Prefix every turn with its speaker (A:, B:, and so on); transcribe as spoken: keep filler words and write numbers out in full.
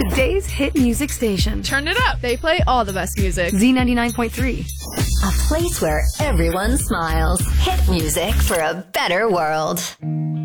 A: Today's hit music station.
B: Turn it up. They play all the best music.
A: Z ninety-nine point three.
C: A place where everyone smiles. Hit music for a better world.